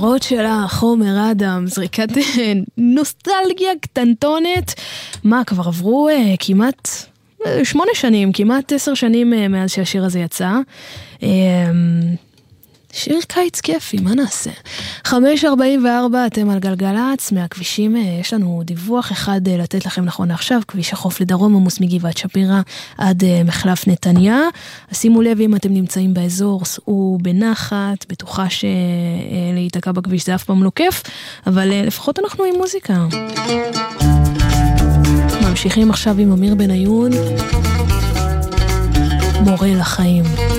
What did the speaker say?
השירות שלה, חומר אדם, זריקת נוסטלגיה קטנטונת. מה, כבר עברו כמעט 8 שנים, כמעט 10 שנים מאז שהשיר הזה יצא. שיר קיץ כיפי, מה נעשה? 5:44, אתם על גלגלץ, מהכבישים יש לנו דיווח אחד לתת לכם נכון לעכשיו, כביש החוף לדרום, עמוס מגבעת שפירא עד מחלף נתניה. אז שימו לב אם אתם נמצאים באזור, סעו בנחת, בטוחה שלהיתקע בכביש זה אף פעם לא כיף, אבל לפחות אנחנו עם מוזיקה. ממשיכים עכשיו עם אמיר בניון, מורה לחיים.